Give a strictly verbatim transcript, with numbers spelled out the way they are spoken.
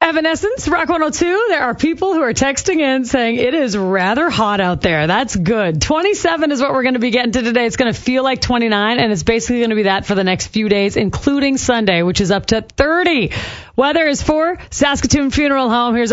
Evanescence, Rock one oh two. There are people who are texting in saying it is rather hot out there. That's good. twenty-seven is what we're going to be getting to today. It's going to feel like twenty-nine, and it's basically going to be that for the next few days, including Sunday, which is up to thirty. Weather is for Saskatoon Funeral Home. Here's